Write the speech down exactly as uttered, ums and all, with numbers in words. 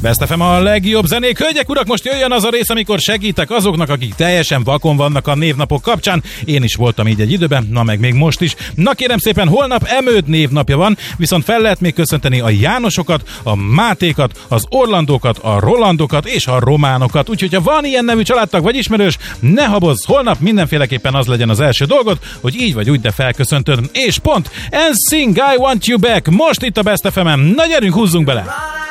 Best ef em a legjobb zenék. Hölgyek, urak, most jöjjön az a rész, amikor segítek azoknak, akik teljesen vakon vannak a névnapok kapcsán. Én is voltam így egy időben, na meg még most is. Na kérem szépen, holnap Emőd névnapja van, viszont fel lehet még köszönteni a Jánosokat, a Mátékat, az Orlandókat, a Rolandokat és a Románokat. Úgyhogy ha van ilyen nevű családtag vagy ismerős, ne habozz, holnap mindenféleképpen az legyen az első dolgod, hogy így vagy úgy, de felköszöntöd. És pont, en sync, I Want You Back, most itt a Best ef emen. Na gyerünk, húzzunk bele!